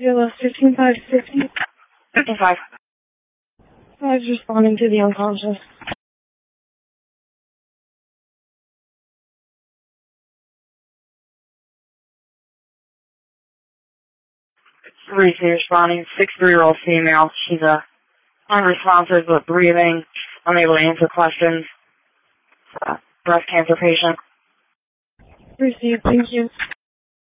JLS 15550. 55. 5's responding to the unconscious. 3 responding. 6'3" female. She's unresponsive but breathing, unable to answer questions. Breast cancer patient. Received, thank you.